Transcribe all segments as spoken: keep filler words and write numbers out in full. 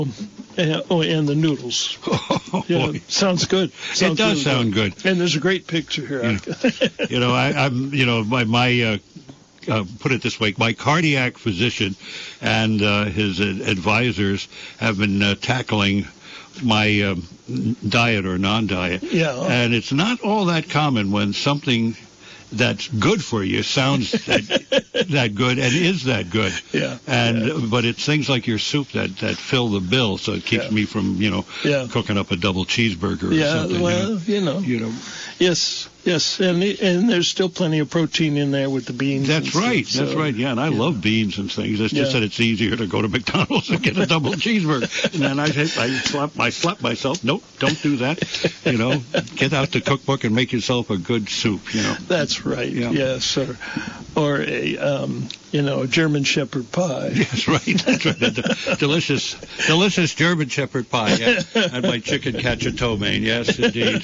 And, oh, and the noodles. Oh, yeah, boy. sounds good. Sounds It does really sound good. And there's a great picture here. You know, you know I, I'm, you know, my, my uh, uh, put it this way, my cardiac physician and uh, his ad- advisors have been uh, tackling my um, diet or non-diet. Yeah. And it's not all that common when something that's good for you sounds that, that good and is that good. Yeah. And yeah. but it's things like your soup that, that fill the bill, so it keeps yeah. me from, you know, yeah. cooking up a double cheeseburger or yeah, something. well, you know. you know. You know. Yes, yes, and and there's still plenty of protein in there with the beans. That's right, stuff, that's so, right, yeah, and I yeah. love beans and things. It's Yeah. just that it's easier to go to McDonald's and get a double cheeseburger. And then I I slap, I slap myself, nope, don't do that. You know, get out the cookbook and make yourself a good soup, you know. That's right, Yeah. yes, or, or a, um, you know, a German Shepherd pie. That's right, that's right. The delicious, delicious German Shepherd pie, yeah. And my chicken cacciatone, yes, indeed.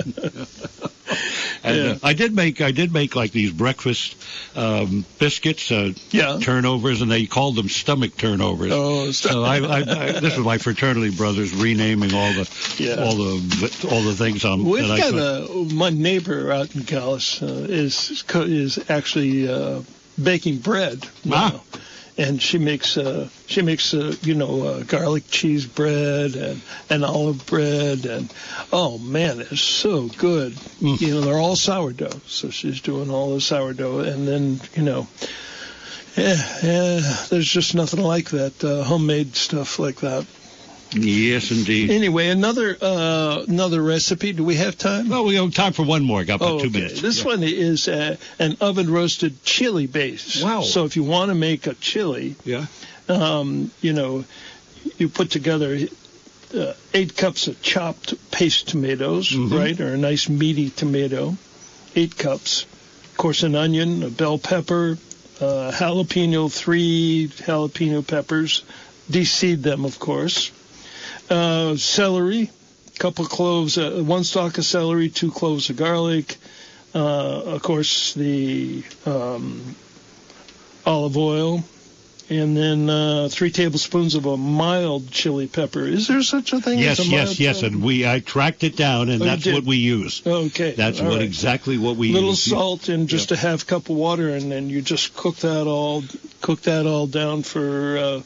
And Yeah. uh, I did make I did make like these breakfast um, biscuits, uh, Yeah. turnovers, and they called them stomach turnovers. Oh, So I, I, I this was my fraternity brothers renaming all the Yeah. all the all the things on. We've that I got thought- a, my neighbor out in Calais uh, is co- is actually uh, baking bread now. Ah. And she makes, uh, she makes, uh, you know, uh, garlic cheese bread and, and olive bread, and oh man, it's so good. Mm. You know, they're all sourdough, so she's doing all the sourdough, and then you know, yeah, yeah there's just nothing like that uh, homemade stuff like that. Yes, indeed. Anyway, another uh, another recipe. Do we have time? Well, we have time for one more. Got about Oh, two okay. minutes. This Yeah. one is uh, an oven roasted chili base. Wow. So if you want to make a chili, Yeah. um, you know, you put together uh, eight cups of chopped paste tomatoes, Mhm. right, or a nice meaty tomato, eight cups. Of course, an onion, a bell pepper, uh, jalapeno, three jalapeno peppers. De-seed them, of course. Uh, celery, couple cloves, uh, one stalk of celery, two cloves of garlic. Uh, of course, the um, olive oil, and then uh, three tablespoons of a mild chili pepper. Is there such a thing Yes, as a mild yes, yes, chili? and we I tracked it down, and Oh, you that's did? what we use. Okay. That's all what right. exactly what we Little use. salt and just a half cup of water, and then you just cook that all cook that all down for uh,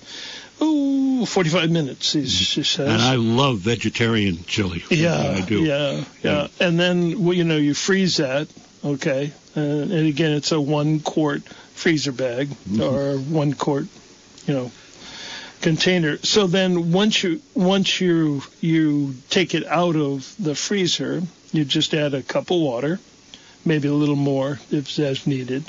oh forty-five minutes. She, she says. And I love vegetarian chili. Yeah, I do. yeah, yeah. And then, well, you know, you freeze that, okay? Uh, and again, it's a one quart freezer bag Mm-hmm. or one quart, you know, container. So then once you once you you take it out of the freezer, you just add a cup of water, maybe a little more if as needed,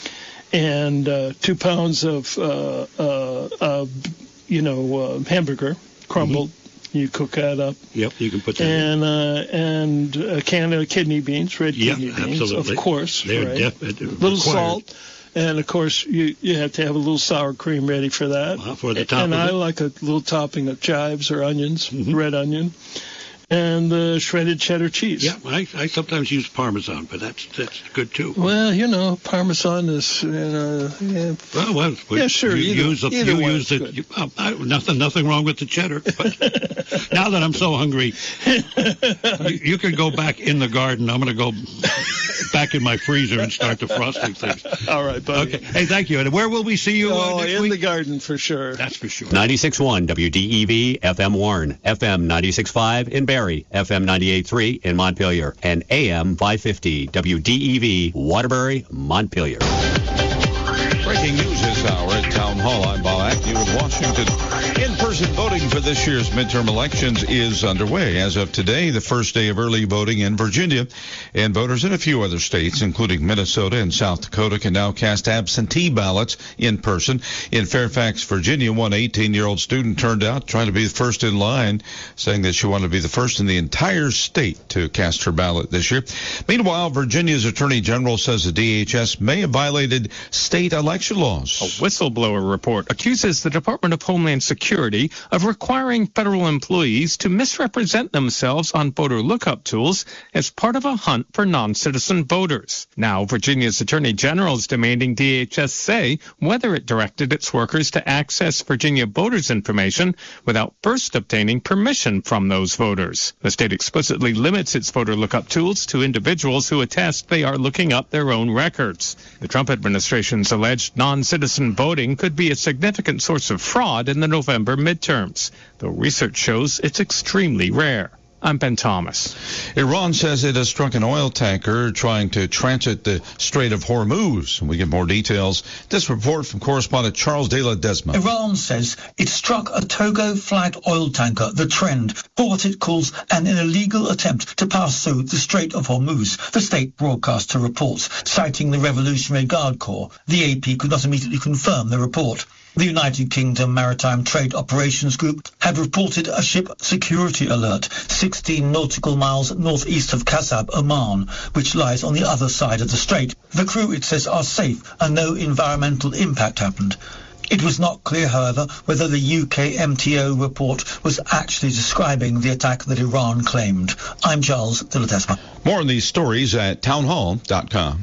and uh, two pounds of uh, uh, uh, you know uh, hamburger crumbled. Mm-hmm. You cook that up. Yep, you can put that in. And uh, and a can of kidney beans, red Yeah, kidney beans, absolutely. of course. They're right? def- uh, little required. salt, and of course you you have to have a little sour cream ready for that. Uh, for the top and of I it. like a little topping of chives or onions, Mhm. red onion, and uh, shredded cheddar cheese. Yeah, I, I sometimes use Parmesan, but that's that's good too. Well, you know, Parmesan is, you know, yeah, Well, well, we- Yeah, sure, You either- use the, either you one use is the, good. you, uh, I, nothing, nothing wrong with the cheddar. But now that I'm so hungry, you, you can go back in the garden. I'm going to go back in my freezer and start defrosting things. all right, buddy. Okay. Hey, thank you. And where will we see you uh, Oh, next in week? the garden for sure. That's for sure. ninety-six point one W D E V F M Warren, F M ninety-six point five in Barrie, F M ninety-eight point three in Montpelier, and A M five fifty W D E V Waterbury, Montpelier. Breaking news this hour at Town Hall. I'm Bob Agnew in Washington. In-person voting for this year's midterm elections is underway. As of today, the first day of early voting in Virginia, and voters in a few other states, including Minnesota and South Dakota, can now cast absentee ballots in person. In Fairfax, Virginia, one eighteen-year-old student turned out trying to be the first in line, saying that she wanted to be the first in the entire state to cast her ballot this year. Meanwhile, Virginia's Attorney General says the D H S may have violated state election laws. A whistle whistleblower report accuses the Department of Homeland Security of requiring federal employees to misrepresent themselves on voter lookup tools as part of a hunt for non-citizen voters. Now, Virginia's Attorney General is demanding D H S say whether it directed its workers to access Virginia voters' information without first obtaining permission from those voters. The state explicitly limits its voter lookup tools to individuals who attest they are looking up their own records. The Trump administration's alleged non-citizen voting could be a significant source of fraud in the November midterms, though research shows it's extremely rare. I'm Ben Thomas. Iran says it has struck an oil tanker trying to transit the Strait of Hormuz. We get more details. This report from correspondent Charles De La Desma. Iran says it struck a Togo-flagged oil tanker, the Trend, for what it calls an illegal attempt to pass through the Strait of Hormuz, the state broadcaster reports, citing the Revolutionary Guard Corps. The A P could not immediately confirm the report. The United Kingdom Maritime Trade Operations Group had reported a ship security alert sixteen nautical miles northeast of Kasab, Oman, which lies on the other side of the strait. The crew, it says, are safe and no environmental impact happened. It was not clear, however, whether the U K M T O report was actually describing the attack that Iran claimed. I'm Charles De La Desma. More on these stories at townhall dot com.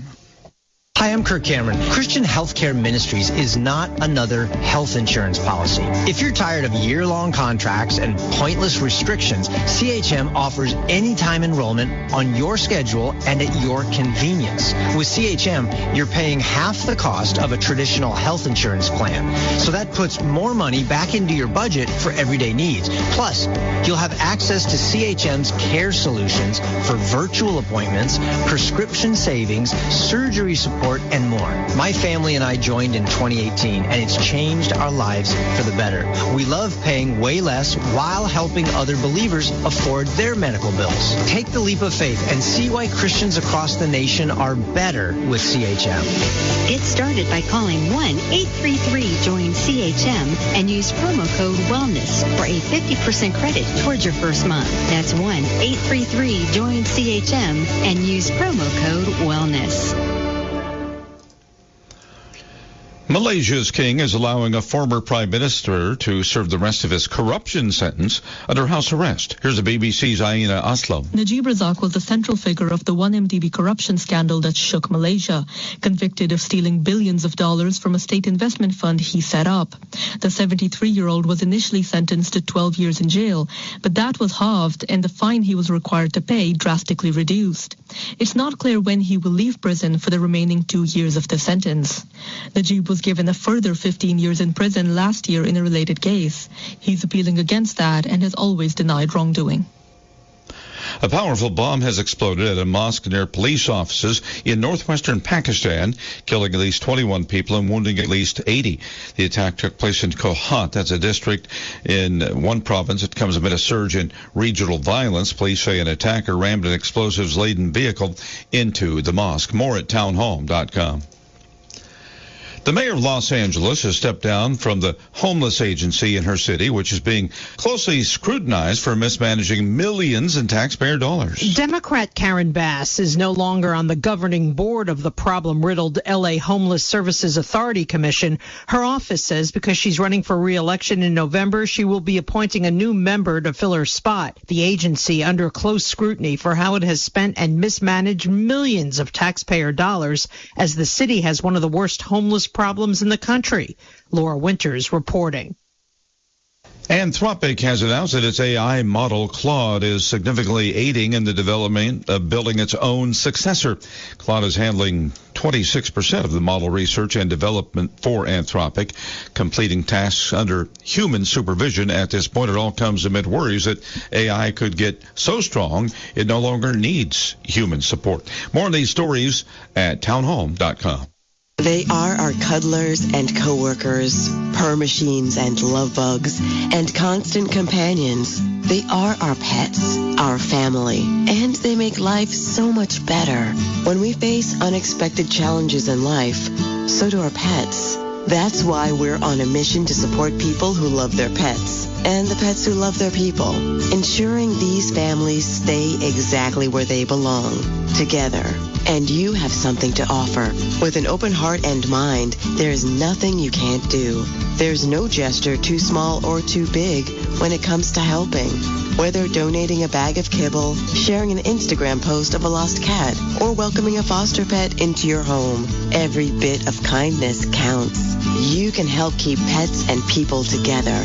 Hi, I'm Kirk Cameron. Christian Healthcare Ministries is not another health insurance policy. If you're tired of year-long contracts and pointless restrictions, C H M offers anytime enrollment on your schedule and at your convenience. With C H M, you're paying half the cost of a traditional health insurance plan. So that puts more money back into your budget for everyday needs. Plus, you'll have access to C H M's care solutions for virtual appointments, prescription savings, surgery support, and more. My family and I joined in twenty eighteen, and it's changed our lives for the better. We love paying way less while helping other believers afford their medical bills. Take the leap of faith and see why Christians across the nation are better with C H M. Get started by calling one eight three three join C H M and use promo code WELLNESS for a fifty percent credit towards your first month. That's one eight three three join C H M and use promo code WELLNESS. Malaysia's king is allowing a former prime minister to serve the rest of his corruption sentence under house arrest. Here's the B B C's Aina Aslam. Najib Razak was the central figure of the one M D B corruption scandal that shook Malaysia, convicted of stealing billions of dollars from a state investment fund he set up. The seventy-three-year-old was initially sentenced to twelve years in jail, but that was halved and the fine he was required to pay drastically reduced. It's not clear when he will leave prison for the remaining two years of the sentence. Najib was given a further fifteen years in prison last year in a related case. He's appealing against that and has always denied wrongdoing. A powerful bomb has exploded at a mosque near police offices in northwestern Pakistan, killing at least twenty-one people and wounding at least eighty. The attack took place in Kohat. That's a district in one province. It comes amid a surge in regional violence. Police say an attacker rammed an explosives-laden vehicle into the mosque. More at townhall dot com. The mayor of Los Angeles has stepped down from the homeless agency in her city, which is being closely scrutinized for mismanaging millions in taxpayer dollars. Democrat Karen Bass is no longer on the governing board of the problem-riddled L A Homeless Services Authority Commission. Her office says because she's running for re-election in November, she will be appointing a new member to fill her spot. The agency under close scrutiny for how it has spent and mismanaged millions of taxpayer dollars, as the city has one of the worst homeless problems in the country. Laura Winters reporting. Anthropic has announced that its A I model Claude is significantly aiding in the development of building its own successor. Claude is handling twenty-six percent of the model research and development for Anthropic, completing tasks under human supervision. At this point, it all comes amid worries that A I could get so strong it no longer needs human support. More on these stories at townhall dot com. They are our cuddlers and coworkers, purr machines and love bugs, and constant companions. They are our pets, our family, and they make life so much better. When we face unexpected challenges in life, so do our pets. That's why we're on a mission to support people who love their pets and the pets who love their people, ensuring these families stay exactly where they belong, together. And you have something to offer. With an open heart and mind, there's nothing you can't do. There's no gesture too small or too big when it comes to helping. Whether donating a bag of kibble, sharing an Instagram post of a lost cat, or welcoming a foster pet into your home, every bit of kindness counts. You can help keep pets and people together.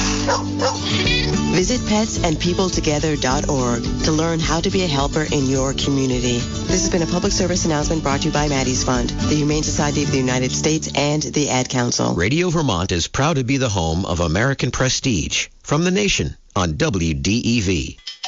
Visit pets and people together dot org to learn how to be a helper in your community. This has been a public service announcement brought to you by Maddie's Fund, the Humane Society of the United States, and the Ad Council. Radio Vermont is proud to be the home of American Prestige from the nation on W D E V.